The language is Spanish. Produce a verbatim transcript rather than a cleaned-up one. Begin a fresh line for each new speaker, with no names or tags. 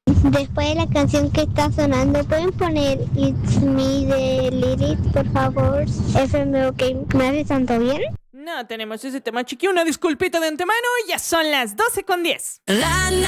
Después de la canción que está sonando, ¿pueden poner It's Me de Lyric, por favor? F M O K, ¿me hace tanto bien?
No tenemos ese tema, chiqui. Una disculpita de antemano. Ya son las doce con diez.
La, la.